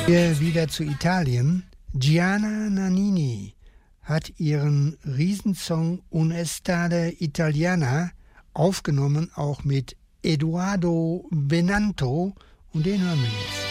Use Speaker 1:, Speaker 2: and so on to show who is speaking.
Speaker 1: Hier wieder zu Italien. Gianna Nannini hat ihren Riesensong Un'estate italiana aufgenommen, auch mit Edoardo Benanto, und den hören wir jetzt.